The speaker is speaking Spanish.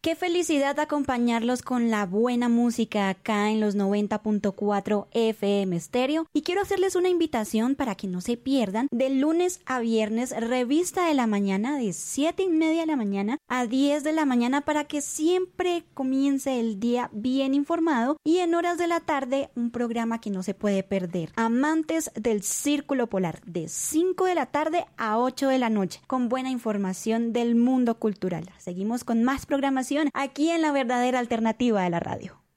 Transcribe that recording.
Qué felicidad acompañarlos con la buena música acá en los 90.4 FM Stereo. Y quiero hacerles una invitación para que no se pierdan de lunes a viernes Revista de la Mañana de 7:30 de la mañana a 10 de la mañana para que siempre comience el día bien informado, y en horas de la tarde un programa que no se puede perder. Amantes del Círculo Polar de 5 de la tarde a 8 de la noche con buena información del mundo cultural. Seguimos con más programación aquí en La Verdadera Alternativa de la Radio.